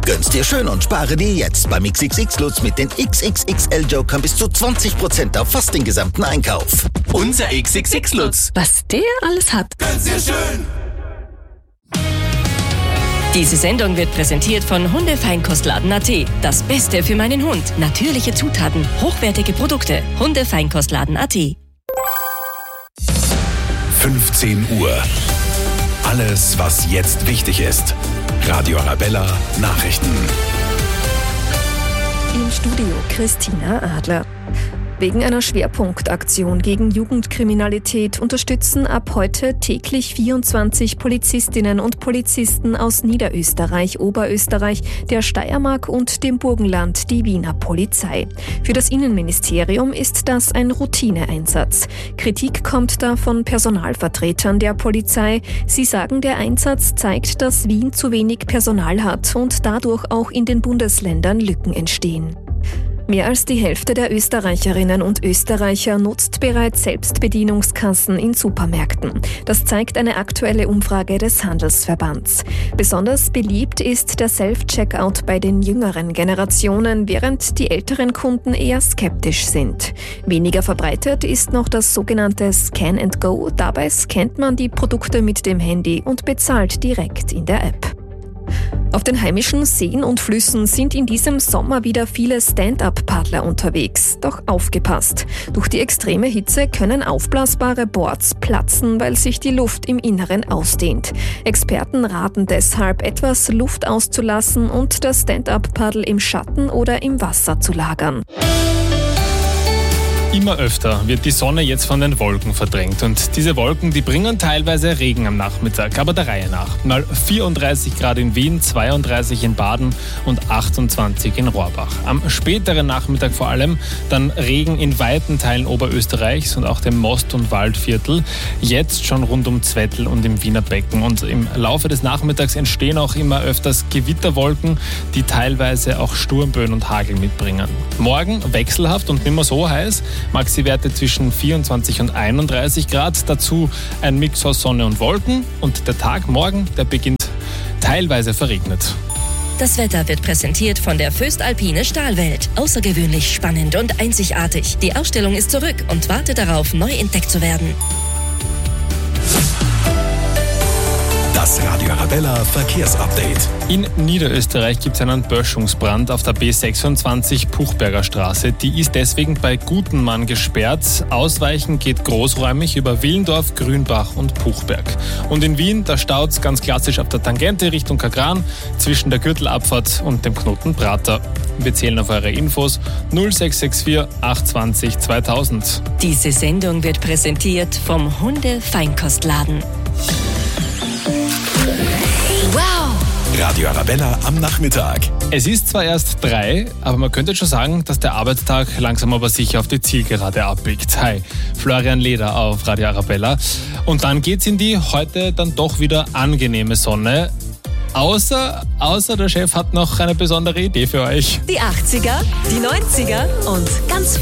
Gönn's dir schön und spare dir jetzt beim XXX Lutz mit den XXXL-Jokern bis zu 20% auf fast den gesamten Einkauf. Unser XXX Lutz. Was der alles hat. Gönn's dir schön. Diese Sendung wird präsentiert von Hundefeinkostladen.at. Das Beste für meinen Hund. Natürliche Zutaten, hochwertige Produkte. Hundefeinkostladen.at. 15 Uhr. Alles, was jetzt wichtig ist. Radio Arabella Nachrichten. Im Studio Christina Adler. Wegen einer Schwerpunktaktion gegen Jugendkriminalität unterstützen ab heute täglich 24 Polizistinnen und Polizisten aus Niederösterreich, Oberösterreich, der Steiermark und dem Burgenland die Wiener Polizei. Für das Innenministerium ist das ein Routineeinsatz. Kritik kommt da von Personalvertretern der Polizei. Sie sagen, der Einsatz zeigt, dass Wien zu wenig Personal hat und dadurch auch in den Bundesländern Lücken entstehen. Mehr als die Hälfte der Österreicherinnen und Österreicher nutzt bereits Selbstbedienungskassen in Supermärkten. Das zeigt eine aktuelle Umfrage des Handelsverbands. Besonders beliebt ist der Self-Checkout bei den jüngeren Generationen, während die älteren Kunden eher skeptisch sind. Weniger verbreitet ist noch das sogenannte Scan and Go. Dabei scannt man die Produkte mit dem Handy und bezahlt direkt in der App. Auf den heimischen Seen und Flüssen sind in diesem Sommer wieder viele Stand-up-Paddler unterwegs. Doch aufgepasst! Durch die extreme Hitze können aufblasbare Boards platzen, weil sich die Luft im Inneren ausdehnt. Experten raten deshalb, etwas Luft auszulassen und das Stand-up-Paddel im Schatten oder im Wasser zu lagern. Immer öfter wird die Sonne jetzt von den Wolken verdrängt und diese Wolken, die bringen teilweise Regen am Nachmittag, aber der Reihe nach. Mal 34 Grad in Wien, 32 in Baden und 28 in Rohrbach. Am späteren Nachmittag vor allem dann Regen in weiten Teilen Oberösterreichs und auch dem Most- und Waldviertel. Jetzt schon rund um Zwettl und im Wiener Becken und im Laufe des Nachmittags entstehen auch immer öfters Gewitterwolken, die teilweise auch Sturmböen und Hagel mitbringen. Morgen wechselhaft und nicht mehr so heiß. Maxi-Werte zwischen 24 und 31 Grad, dazu ein Mix aus Sonne und Wolken und der Tag morgen, der beginnt teilweise verregnet. Das Wetter wird präsentiert von der Föstalpine Stahlwelt. Außergewöhnlich spannend und einzigartig. Die Ausstellung ist zurück und wartet darauf, neu entdeckt zu werden. Das Radio Arabella Verkehrsupdate. In Niederösterreich gibt es einen Böschungsbrand auf der B26 Puchberger Straße. Die ist deswegen bei Gutenmann gesperrt. Ausweichen geht großräumig über Willendorf, Grünbach und Puchberg. Und in Wien, da staut es ganz klassisch auf der Tangente Richtung Kagran zwischen der Gürtelabfahrt und dem Knoten Prater. Wir zählen auf eure Infos 0664 820 2000. Diese Sendung wird präsentiert vom Hundefeinkostladen. Wow! Radio Arabella am Nachmittag. Es ist zwar erst 3, aber man könnte schon sagen, dass der Arbeitstag langsam aber sicher auf die Zielgerade abbiegt. Hi, Florian Leder auf Radio Arabella. Und dann geht's in die heute dann doch wieder angenehme Sonne. Außer der Chef hat noch eine besondere Idee für euch. Die 80er, die 90er und ganz